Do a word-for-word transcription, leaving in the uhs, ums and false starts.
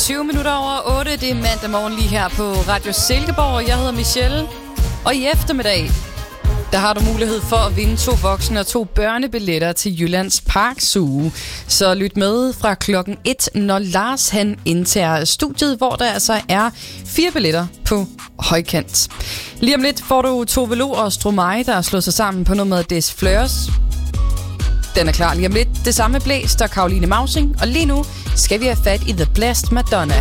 tyve minutter over otte. Det er mandag morgen lige her på Radio Silkeborg. Jeg hedder Michelle. Og i eftermiddag, der har du mulighed for at vinde to voksne og to børnebilletter til Jyllands Park Zoo. Så lyt med fra klokken et, når Lars han indtager studiet, hvor der altså er fire billetter på højkant. Lige om lidt får du Tove Lo og Stromae, der har slået sig sammen på nummeret Des Fleurs. Den er klar lige om lidt. Det samme Blæst og Caroline Mausing. Og lige nu skal vi have fat i The Blessed Madonna.